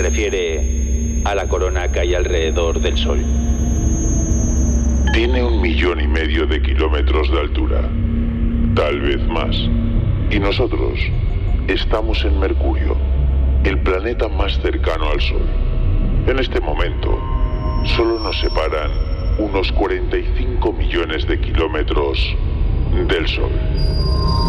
refiere a la corona que hay alrededor del Sol. Tiene 1,5 millones de kilómetros de altura, tal vez más. Y nosotros estamos en Mercurio, el planeta más cercano al Sol. En este momento, solo nos separan unos 45 millones de kilómetros del Sol.